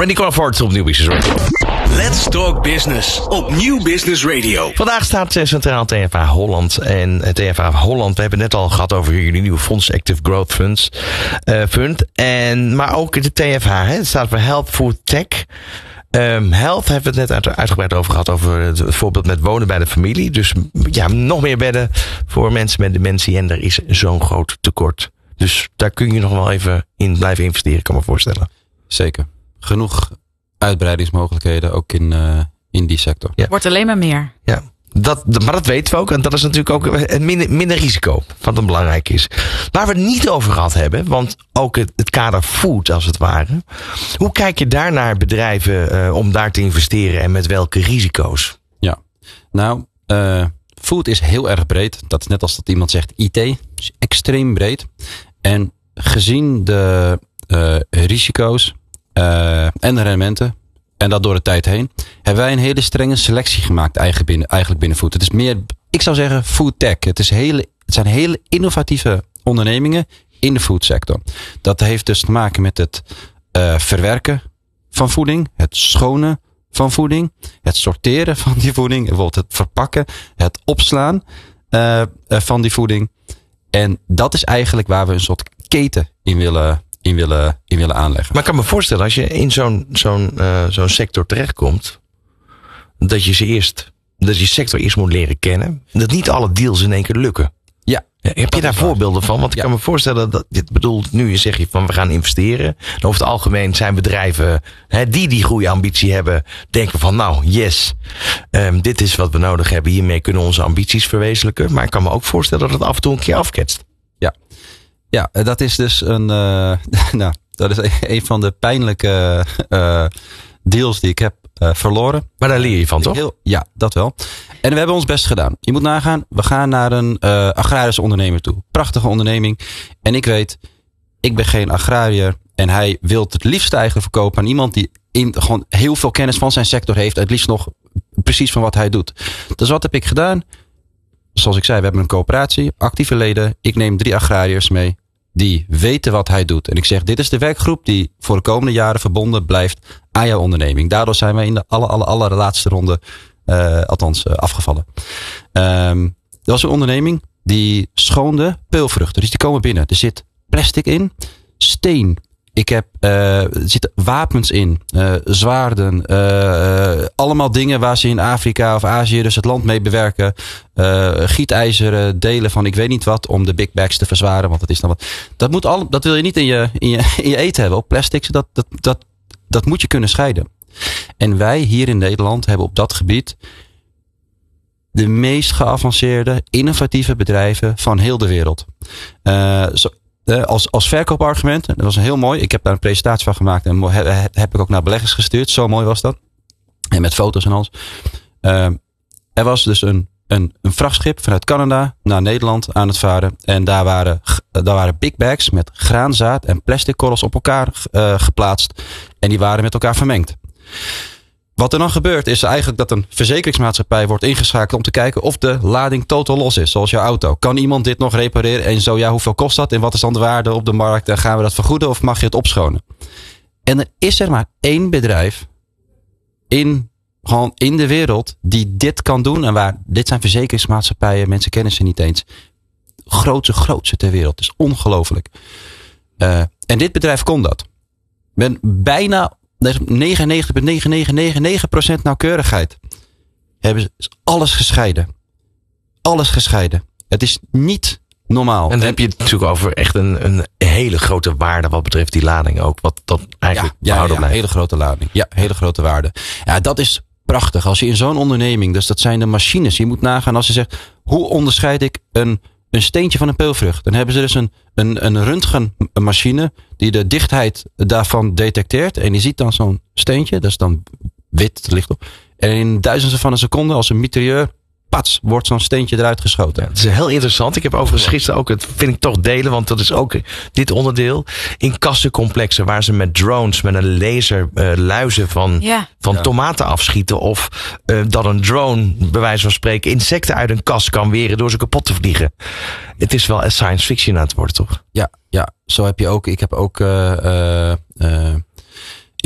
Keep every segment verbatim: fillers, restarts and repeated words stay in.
Randy Crawford op Nieuw Business Radio. Let's Talk Business op Nieuw Business Radio. Vandaag staat centraal T F A Holland. En T F A Holland, we hebben het net al gehad over jullie nieuwe fonds, Active Growth Funds, uh, Fund. En, maar ook de T F H, hè, het staat voor Health Food Tech. Um, health hebben we het net uitgebreid over gehad, over het voorbeeld met wonen bij de familie. Dus ja, nog meer bedden voor mensen met dementie en er is zo'n groot tekort. Dus daar kun je nog wel even in blijven investeren, kan ik me voorstellen. Zeker. Genoeg uitbreidingsmogelijkheden ook in, uh, in die sector. Ja. Wordt alleen maar meer. Ja. Dat, maar dat weten we ook. En dat is natuurlijk ook een minder, minder risico. Wat dan belangrijk is. Waar we het niet over gehad hebben. Want ook het, het kader food als het ware. Hoe kijk je daar naar bedrijven uh, om daar te investeren. En met welke risico's? Ja. Nou, uh, food is heel erg breed. Dat is net als dat iemand zegt I T. Is extreem breed. En gezien de uh, risico's uh, en de rendementen. En dat door de tijd heen. Hebben wij een hele strenge selectie gemaakt eigenlijk binnen, eigenlijk binnen food. Het is meer, ik zou zeggen, food tech. Het, is hele, het zijn hele innovatieve ondernemingen in de foodsector. Dat heeft dus te maken met het uh, verwerken van voeding. Het schonen van voeding. Het sorteren van die voeding. Bijvoorbeeld het verpakken. Het opslaan uh, uh, van die voeding. En dat is eigenlijk waar we een soort keten in willen In willen, in willen aanleggen. Maar ik kan me voorstellen, als je in zo'n, zo'n, uh, zo'n sector terechtkomt, dat je ze eerst, dat je sector eerst moet leren kennen. Dat niet alle deals in één keer lukken. Ja. Heb je daar voorbeelden van? Want ik ja. kan me voorstellen dat, dit bedoelt, nu zeg je van we gaan investeren. En over het algemeen zijn bedrijven hè, die die groeiambitie hebben, denken van nou, yes, um, dit is wat we nodig hebben. Hiermee kunnen we onze ambities verwezenlijken. Maar ik kan me ook voorstellen dat het af en toe een keer afketst. Ja. Ja, dat is dus een, uh, nou, dat is een van de pijnlijke uh, deals die ik heb uh, verloren. Maar daar leer je van, toch? Heel, ja, dat wel. En we hebben ons best gedaan. Je moet nagaan, we gaan naar een uh, agrarische ondernemer toe. Prachtige onderneming. En ik weet, ik ben geen agrariër. En hij wil het liefst eigenlijk verkopen aan iemand die in, gewoon heel veel kennis van zijn sector heeft. Het liefst nog precies van wat hij doet. Dus wat heb ik gedaan? Zoals ik zei, we hebben een coöperatie, actieve leden. Ik neem drie agrariërs mee. Die weten wat hij doet. En ik zeg, dit is de werkgroep die voor de komende jaren verbonden blijft aan jouw onderneming. Daardoor zijn wij in de aller, aller, aller laatste ronde, uh, althans, uh, afgevallen. Um, dat was een onderneming die schoonde peulvruchten. Dus die komen binnen. Er zit plastic in, steen. Ik heb, uh, er zitten wapens in, uh, zwaarden, uh, uh, allemaal dingen waar ze in Afrika of Azië dus het land mee bewerken. Uh, gietijzeren, delen van ik weet niet wat om de big bags te verzwaren, want dat is dan wat. Dat moet al, dat wil je niet in je, in je, in je eten hebben. Op plastic, dat, dat, dat, dat moet je kunnen scheiden. En wij hier in Nederland hebben op dat gebied de meest geavanceerde, innovatieve bedrijven van heel de wereld. Uh, zo, Uh, als, als verkoopargument. Dat was heel mooi. Ik heb daar een presentatie van gemaakt. En heb, heb ik ook naar beleggers gestuurd. Zo mooi was dat. En met foto's en alles. Uh, er was dus een, een, een vrachtschip vanuit Canada naar Nederland aan het varen. En daar waren, daar waren big bags met graanzaad en plastic korrels op elkaar uh, geplaatst. En die waren met elkaar vermengd. Wat er dan gebeurt is eigenlijk dat een verzekeringsmaatschappij wordt ingeschakeld om te kijken of de lading totaal los is. Zoals jouw auto. Kan iemand dit nog repareren? En zo ja, hoeveel kost dat? En wat is dan de waarde op de markt? En gaan we dat vergoeden of mag je het opschonen? En er is er maar één bedrijf in, gewoon in de wereld die dit kan doen. En waar, dit zijn verzekeringsmaatschappijen. Mensen kennen ze niet eens. Grootste, grootste ter wereld. Het is ongelooflijk. Uh, en dit bedrijf kon dat. Ben bijna negenennegentig komma negen negen negen negen procent nauwkeurigheid. Hebben ze alles gescheiden. Alles gescheiden. Het is niet normaal. En dan heb je het natuurlijk over echt een, een hele grote waarde wat betreft die lading ook. Wat dat eigenlijk ja, behouden ja, ja, blijft. hele grote lading. Ja, hele grote waarde. Ja, dat is prachtig. Als je in zo'n onderneming, dus dat zijn de machines. Je moet nagaan als je zegt, hoe onderscheid ik een, een steentje van een peulvrucht? Dan hebben ze dus een, een, een röntgenmachine die de dichtheid daarvan detecteert. En die ziet dan zo'n steentje, dat is dan wit, het ligt op. En in duizenden van een seconde, als een mitrailleur, pats, wordt zo'n steentje eruit geschoten. Ja, het is heel interessant. Ik heb overigens gisteren ook, het vind ik toch delen, want dat is ook dit onderdeel. In kassencomplexen waar ze met drones, met een laser uh, luizen van, ja. van Ja. tomaten afschieten. Of uh, dat een drone, bij wijze van spreken, insecten uit een kas kan weren door ze kapot te vliegen. Het is wel science fiction aan het worden, toch? Ja, ja, zo heb je ook. Ik heb ook uh, uh, uh, in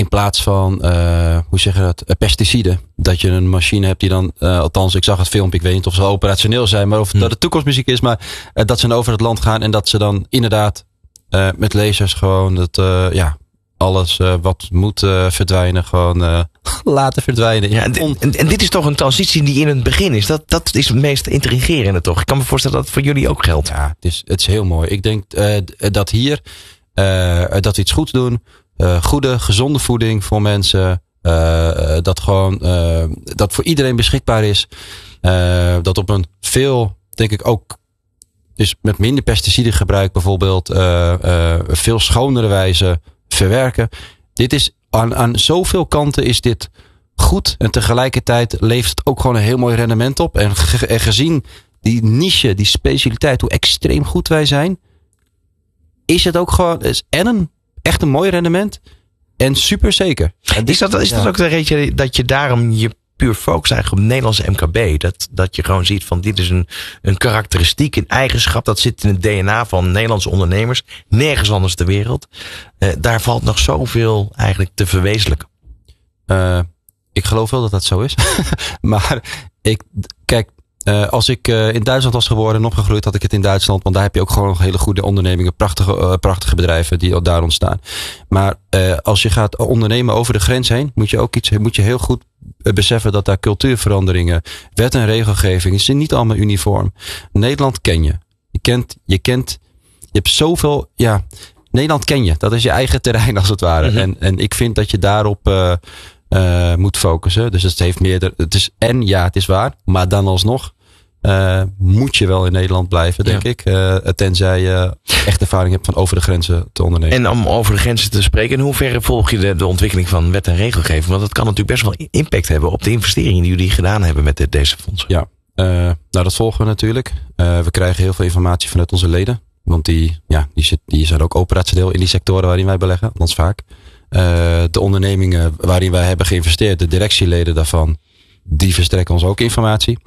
in plaats van, uh, hoe zeg je dat, uh, pesticiden. Dat je een machine hebt die dan, uh, althans ik zag het filmpje, ik weet niet of ze operationeel zijn, maar of hm. dat het toekomstmuziek is, maar uh, dat ze over het land gaan en dat ze dan inderdaad uh, met lasers gewoon dat, uh, ja, alles uh, wat moet uh, verdwijnen, gewoon uh, laten verdwijnen. Ja, en, en, en dit is toch een transitie die in het begin is. Dat, dat is het meest intrigerende toch? Ik kan me voorstellen dat het voor jullie ook geldt. Ja, het is, het is heel mooi. Ik denk uh, dat hier, uh, dat we iets goeds doen. Uh, goede, gezonde voeding voor mensen. Uh, dat gewoon, uh, dat voor iedereen beschikbaar is. Uh, dat op een veel, denk ik ook, dus met minder pesticidengebruik bijvoorbeeld, uh, uh, veel schonere wijze verwerken. Dit is aan, aan zoveel kanten is dit goed. En tegelijkertijd levert het ook gewoon een heel mooi rendement op. En, ge, en gezien die niche, die specialiteit, hoe extreem goed wij zijn, is het ook gewoon is en een echt een mooi rendement. En super zeker. En is dat, is dat ja. ook de reden dat je daarom je puur focus eigenlijk op Nederlandse M K B? Dat, dat je gewoon ziet van dit is een, een karakteristiek, een eigenschap. Dat zit in het D N A van Nederlandse ondernemers. Nergens anders ter wereld. Uh, daar valt nog zoveel eigenlijk te verwezenlijken. Uh, ik geloof wel dat dat zo is. Maar ik, kijk, uh, als ik uh, in Duitsland was geworden en opgegroeid, had ik het in Duitsland. Want daar heb je ook gewoon hele goede ondernemingen. Prachtige, uh, prachtige bedrijven die daar ontstaan. Maar uh, als je gaat ondernemen over de grens heen, moet je ook iets, moet je heel goed beseffen dat daar cultuurveranderingen, wet en regelgeving, zijn niet allemaal uniform. Nederland ken je. Je kent, je kent, je hebt zoveel, ja, Nederland ken je. Dat is je eigen terrein als het ware. Mm-hmm. En, en ik vind dat je daarop uh, uh, moet focussen. Dus het heeft meer, het is, en ja, het is waar, maar dan alsnog uh, moet je wel in Nederland blijven, denk ja. ik. Uh, tenzij je echt ervaring hebt van over de grenzen te ondernemen. En om over de grenzen te spreken, in hoeverre volg je de, de ontwikkeling van wet en regelgeving? Want dat kan natuurlijk best wel impact hebben op de investeringen die jullie gedaan hebben met de, deze fondsen. Ja, uh, nou dat volgen we natuurlijk. Uh, we krijgen heel veel informatie vanuit onze leden. Want die, ja, die, zit, die zijn ook operationeel in die sectoren waarin wij beleggen, althans vaak. Uh, de ondernemingen waarin wij hebben geïnvesteerd, de directieleden daarvan, die verstrekken ons ook informatie.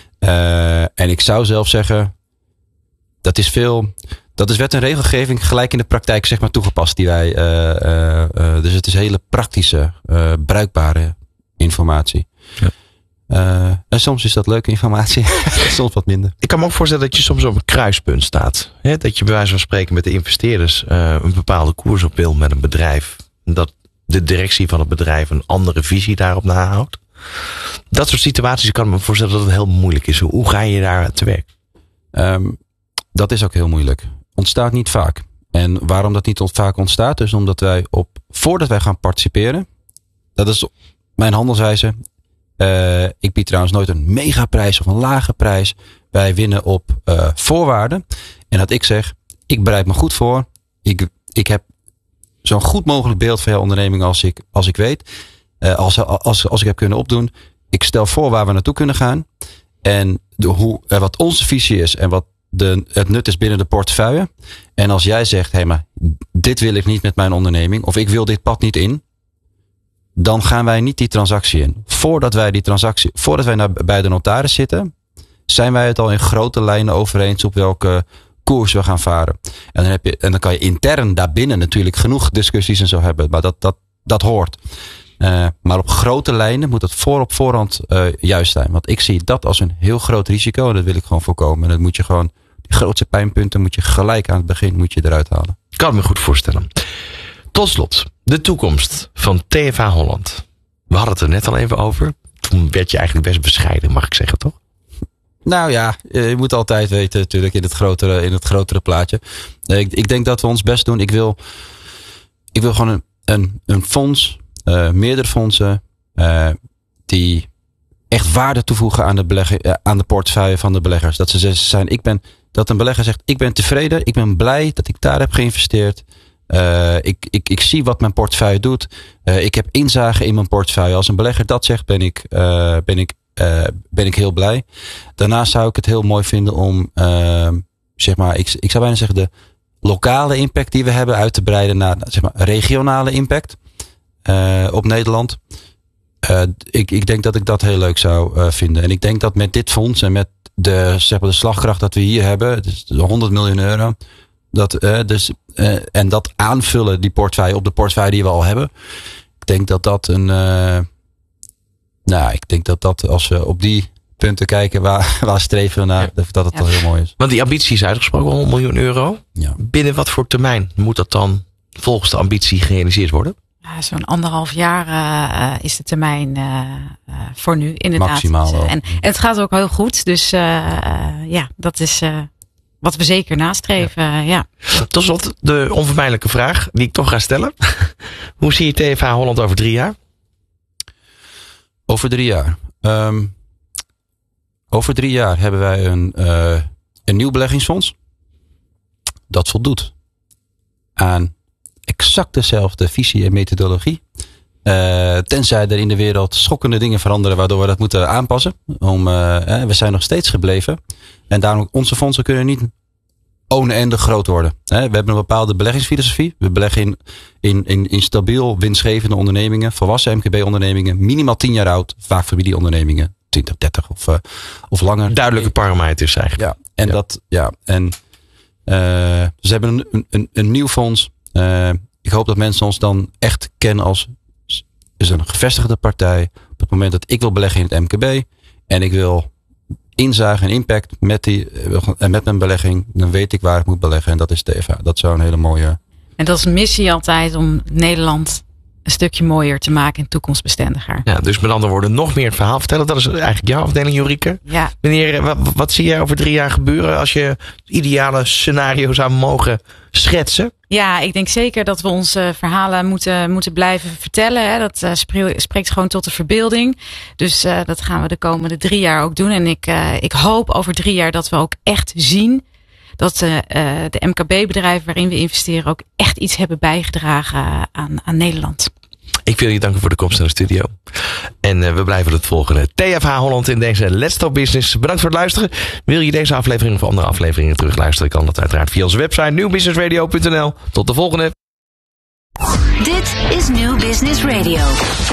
Uh, en ik zou zelf zeggen, dat is veel, dat is wet en regelgeving gelijk in de praktijk zeg maar toegepast die wij, uh, uh, uh, dus het is hele praktische, uh, bruikbare informatie. Ja. Uh, en soms is dat leuke informatie, soms wat minder. Ik kan me ook voorstellen dat je soms op een kruispunt staat. Hè? Dat je bij wijze van spreken met de investeerders uh, een bepaalde koers op wil met een bedrijf. Dat de directie van het bedrijf een andere visie daarop nahoudt. Dat soort situaties kan ik me voorstellen dat het heel moeilijk is. Hoe, hoe ga je daar te werk? Um, dat is ook heel moeilijk. Ontstaat niet vaak. En waarom dat niet vaak ontstaat, is omdat wij op, voordat wij gaan participeren, dat is mijn handelswijze. Uh, ik bied trouwens nooit een megaprijs of een lage prijs. Wij winnen op uh, voorwaarden. En dat ik zeg, ik bereid me goed voor. Ik, ik heb zo'n goed mogelijk beeld van jouw onderneming als ik, als ik weet. Uh, als, als, als ik heb kunnen opdoen. Ik stel voor waar we naartoe kunnen gaan. En de, hoe, uh, wat onze visie is en wat de, het nut is binnen de portefeuille. En als jij zegt, hé, hey, maar dit wil ik niet met mijn onderneming. Of ik wil dit pad niet in. Dan gaan wij niet die transactie in. Voordat wij die transactie, voordat wij naar, bij de notaris zitten, zijn wij het al in grote lijnen over eens op welke koers we gaan varen. En dan, heb je, en dan kan je intern daarbinnen natuurlijk genoeg discussies en zo hebben. Maar dat, dat, dat hoort. Uh, maar op grote lijnen moet het voor op voorhand uh, juist zijn. Want ik zie dat als een heel groot risico. En dat wil ik gewoon voorkomen. En dat moet je gewoon, die grootste pijnpunten moet je gelijk aan het begin moet je eruit halen. Ik kan me goed voorstellen. Tot slot, de toekomst van T F H Holland. We hadden het er net al even over. Toen werd je eigenlijk best bescheiden, mag ik zeggen, toch? Nou ja, je moet altijd weten natuurlijk in het grotere, in het grotere plaatje. Ik, ik denk dat we ons best doen. Ik wil, ik wil gewoon een, een, een fonds, uh, meerdere fondsen, uh, die echt waarde toevoegen aan de, belegger, uh, aan de portefeuille van de beleggers. Dat ze zijn, ik ben, dat een belegger zegt, ik ben tevreden, ik ben blij dat ik daar heb geïnvesteerd. Uh, ik, ik, ik zie wat mijn portefeuille doet. Uh, ik heb inzage in mijn portefeuille. Als een belegger dat zegt, ben ik, uh, ben ik, uh, ben ik heel blij. Daarnaast zou ik het heel mooi vinden om, uh, zeg maar, ik, ik zou bijna zeggen de lokale impact die we hebben uit te breiden naar, zeg maar, regionale impact uh, op Nederland. Uh, ik, ik denk dat ik dat heel leuk zou uh, vinden. En ik denk dat met dit fonds en met de, zeg maar, de slagkracht dat we hier hebben, dus honderd miljoen euro. Dat, uh, dus, uh, en dat aanvullen, die portefeuille, op de portefeuille die we al hebben. Ik denk dat dat een... Uh, nou, ik denk dat dat als we op die punten kijken waar, waar streven we naar, ja. dat het ja. al heel mooi is. Want die ambitie is uitgesproken, honderd miljoen euro. Ja. Binnen wat voor termijn moet dat dan volgens de ambitie gerealiseerd worden? Ja, zo'n anderhalf jaar uh, is de termijn uh, uh, voor nu, inderdaad. Maximaal wel. En, en het gaat ook heel goed. Dus uh, uh, ja, dat is uh, wat we zeker nastreven. Ja. Uh, ja. Tot slot de onvermijdelijke vraag die ik toch ga stellen. Hoe zie je T F H Holland over drie jaar? Over drie jaar? Um, over drie jaar hebben wij een, uh, een nieuw beleggingsfonds. Dat voldoet aan exact dezelfde visie en methodologie. Uh, tenzij er in de wereld schokkende dingen veranderen waardoor we dat moeten aanpassen. Om, uh, eh, we zijn nog steeds gebleven. En daarom onze fondsen kunnen niet oneindig groot worden. Eh, we hebben een bepaalde beleggingsfilosofie. We beleggen in, in, in, in stabiel winstgevende ondernemingen. Volwassen M K B-ondernemingen. Minimaal tien jaar oud. Vaak familieondernemingen. twintig, dertig of, uh, of langer. Duidelijke parameters eigenlijk. Ja, en ja. dat, ja. En, uh, dus we hebben een, een, een nieuw fonds. Uh, ik hoop dat mensen ons dan echt kennen als is een gevestigde partij. Op het moment dat ik wil beleggen in het M K B en ik wil inzage en impact met, die, met mijn belegging, dan weet ik waar ik moet beleggen en dat is T F H. Dat zou een hele mooie... En dat is een missie altijd om Nederland een stukje mooier te maken en toekomstbestendiger. Ja, dus met andere woorden nog meer het verhaal vertellen. Dat is eigenlijk jouw afdeling, Jorike. Ja. Meneer, wat, wat zie jij over drie jaar gebeuren als je het ideale scenario zou mogen schetsen? Ja, ik denk zeker dat we onze verhalen moeten, moeten blijven vertellen. Hè. Dat uh, spreekt gewoon tot de verbeelding. Dus uh, dat gaan we de komende drie jaar ook doen. En ik, uh, ik hoop over drie jaar dat we ook echt zien dat uh, de M K B-bedrijven waarin we investeren ook echt iets hebben bijgedragen aan, aan Nederland. Ik wil je danken voor de komst naar de studio. En uh, we blijven het volgen. T F H Holland in deze Let's Talk Business. Bedankt voor het luisteren. Wil je deze aflevering of andere afleveringen terugluisteren? Kan dat uiteraard via onze website nieuw business radio punt n l. Tot de volgende. Dit is New Business Radio.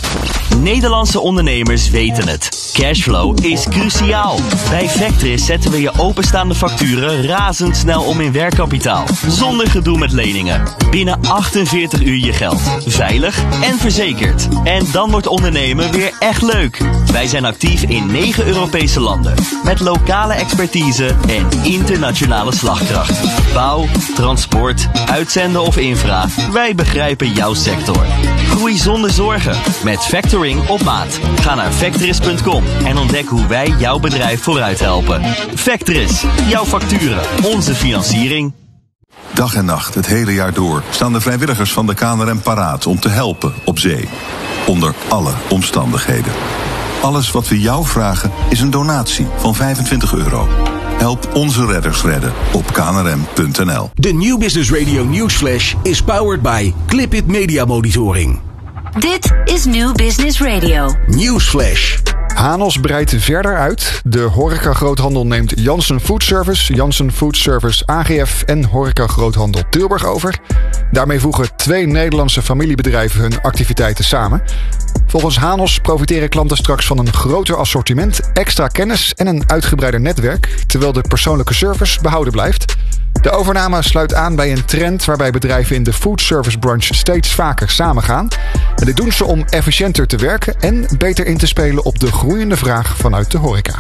Nederlandse ondernemers weten het. Cashflow is cruciaal. Bij Vectris zetten we je openstaande facturen razendsnel om in werkkapitaal. Zonder gedoe met leningen. Binnen achtenveertig uur je geld. Veilig en verzekerd. En dan wordt ondernemen weer echt leuk. Wij zijn actief in negen Europese landen. Met lokale expertise en internationale slagkracht. Bouw, transport, uitzenden of infra. Wij begrijpen jouw sector. Groei zonder zorgen. Met Factoring op maat. Ga naar Vectris punt com en ontdek hoe wij jouw bedrijf vooruit helpen. Vectris, jouw facturen, onze financiering. Dag en nacht, het hele jaar door, staan de vrijwilligers van de K N R M paraat om te helpen op zee. Onder alle omstandigheden. Alles wat we jou vragen is een donatie van vijfentwintig euro. Help onze redders redden op k n r m punt n l. De New Business Radio Newsflash is powered by Clipit Media Monitoring. Dit is New Business Radio. Newsflash. Hanos breidt verder uit. De horeca-groothandel neemt Janssen Foodservice, Janssen Foodservice A G F en horeca-groothandel Tilburg over. Daarmee voegen twee Nederlandse familiebedrijven hun activiteiten samen. Volgens Hanos profiteren klanten straks van een groter assortiment, extra kennis en een uitgebreider netwerk, terwijl de persoonlijke service behouden blijft. De overname sluit aan bij een trend waarbij bedrijven in de foodservice branche steeds vaker samengaan. En dit doen ze om efficiënter te werken en beter in te spelen op de groeiende vraag vanuit de horeca.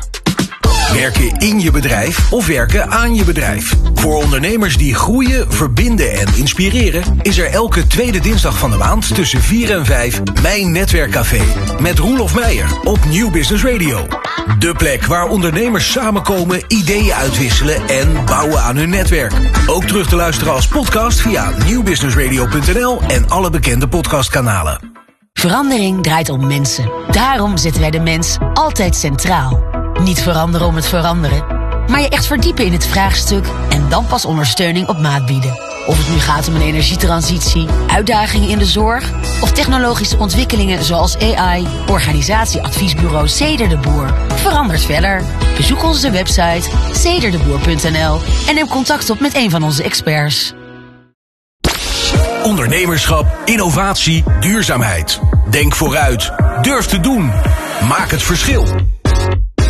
Werken in je bedrijf of werken aan je bedrijf. Voor ondernemers die groeien, verbinden en inspireren is er elke tweede dinsdag van de maand tussen vier en vijf Mijn Netwerkcafé met Roelof Meijer op New Business Radio. De plek waar ondernemers samenkomen, ideeën uitwisselen en bouwen aan hun netwerk. Ook terug te luisteren als podcast via nieuw business radio punt n l en alle bekende podcastkanalen. Verandering draait om mensen. Daarom zetten wij de mens altijd centraal. Niet veranderen om het veranderen, maar je echt verdiepen in het vraagstuk en dan pas ondersteuning op maat bieden. Of het nu gaat om een energietransitie, uitdagingen in de zorg of technologische ontwikkelingen zoals A I, organisatieadviesbureau Ceder de Boer. Verandert verder. Bezoek onze website ceder de boer punt n l en neem contact op met een van onze experts. Ondernemerschap, innovatie, duurzaamheid. Denk vooruit. Durf te doen. Maak het verschil.